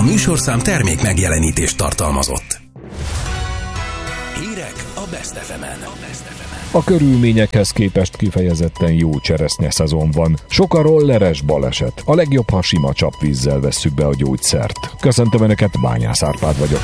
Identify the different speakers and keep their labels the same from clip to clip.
Speaker 1: A műsorszám termék megjelenítést tartalmazott. Hírek a Best FM-en.
Speaker 2: A körülményekhez képest kifejezetten jó cseresznye szezon van. Sok a rolleres baleset. A legjobb, ha sima csapvízzel vesszük be a gyógyszert. Köszöntöm Önöket, Bányász Árpád vagyok.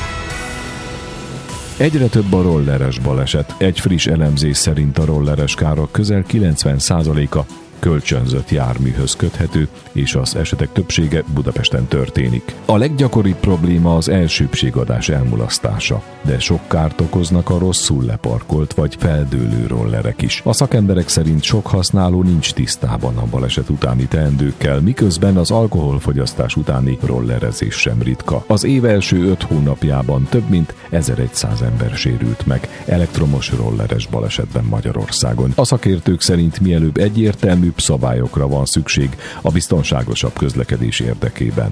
Speaker 2: Egyre több a rolleres baleset. Egy friss elemzés szerint a rolleres károk közel 90%-a kölcsönzött járműhöz köthető, és az esetek többsége Budapesten történik. A leggyakoribb probléma az elsőbbségadás elmulasztása, de sok kárt okoznak a rosszul leparkolt vagy feldőlő rollerek is. A szakemberek szerint sok használó nincs tisztában a baleset utáni teendőkkel, miközben az alkoholfogyasztás utáni rollerezés sem ritka. Az év első 5 hónapjában több mint 1100 ember sérült meg elektromos rolleres balesetben Magyarországon. A szakértők szerint mielőbb egyértelmű szabályokra van szükség a biztonságosabb közlekedés érdekében.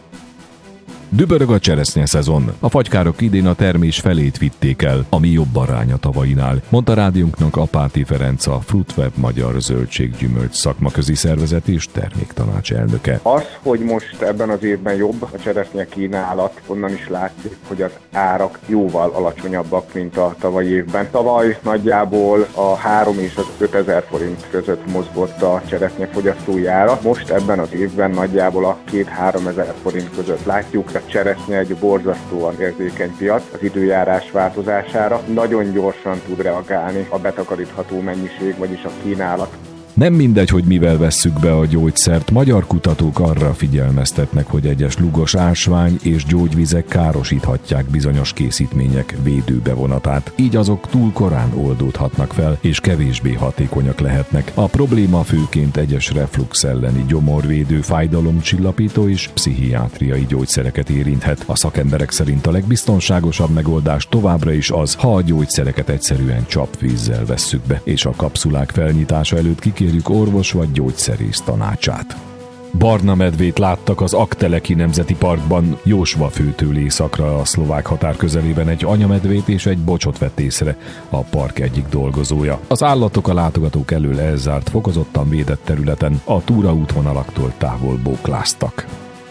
Speaker 2: Dübörög a cseresznye szezon. A fagykárok idén a termés felét vitték el, ami jobb arány a tavainál, mondta rádiónknak Apáti Ferenc, a Fruitweb Magyar Zöldséggyümölcs szakmaközi szervezet és terméktanács elnöke.
Speaker 3: Az, hogy most ebben az évben jobb a cseresznye kínálat, onnan is látszik, hogy az árak jóval alacsonyabbak, mint a tavalyi évben. Tavaly nagyjából a 3 és az 5000 forint között mozgott a cseresznye fogyasztói ára. Most ebben az évben nagyjából a 2-3 ezer forint között látjuk. A cseresznye egy borzasztóan érzékeny piac az időjárás változására. Nagyon gyorsan tud reagálni a betakarítható mennyiség, vagyis a kínálat.
Speaker 2: Nem mindegy, hogy mivel vesszük be a gyógyszert, magyar kutatók arra figyelmeztetnek, hogy egyes lugos ásvány és gyógyvizek károsíthatják bizonyos készítmények védőbevonatát, így azok túl korán oldódhatnak fel, és kevésbé hatékonyak lehetnek. A probléma főként egyes reflux elleni gyomorvédő, fájdalomcsillapító és pszichiátriai gyógyszereket érinthet. A szakemberek szerint a legbiztonságosabb megoldás továbbra is az, ha a gyógyszereket egyszerűen csapvízzel vesszük be, és a kapszulák felnyitása előtt kérjük orvos vagy gyógyszerész tanácsát. Barna medvét láttak az Aggteleki Nemzeti Parkban. Jósvafőtől északra a szlovák határ közelében egy anyamedvét és egy bocsot vett észre a park egyik dolgozója. Az állatok a látogatók elől elzárt, fokozottan védett területen a túraútvonalaktól távol bókláztak.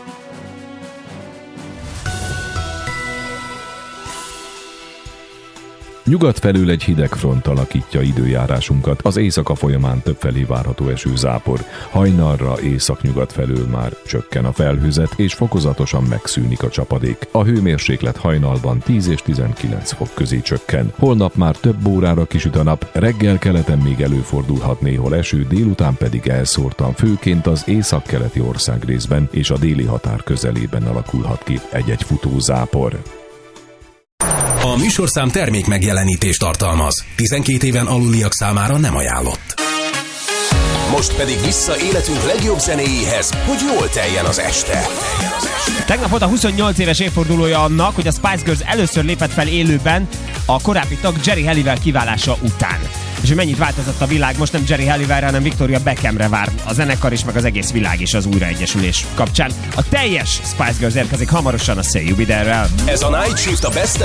Speaker 2: Nyugat felől egy hideg front alakítja időjárásunkat, az éjszaka folyamán többfelé várható esőzápor. Hajnalra északnyugat felől már csökken a felhőzet, és fokozatosan megszűnik a csapadék. A hőmérséklet hajnalban 10 és 19 fok közé csökken. Holnap már több órára kisüt a nap, reggel keleten még előfordulhat néhol eső, délután pedig elszórtan, főként az északkeleti országrészben és a déli határ közelében alakulhat ki egy-egy futózápor.
Speaker 1: A műsorszám termék megjelenítést tartalmaz. 12 éven aluliak számára nem ajánlott. Most pedig vissza életünk legjobb zenéjéhez, hogy jól teljen az este.
Speaker 4: Tegnap volt a 28 éves évfordulója annak, hogy a Spice Girls először lépett fel élőben a korábbi tag Geri Halliwell kiválása után. És hogy mennyit változott a világ, most nem Geri Halliwellre, hanem Victoria Beckhamre vár a zenekar is, meg az egész világ is az újraegyesülés kapcsán. A teljes Spice Girls érkezik hamarosan a Say You Be There-rel.
Speaker 1: Ez a Night Shift a Best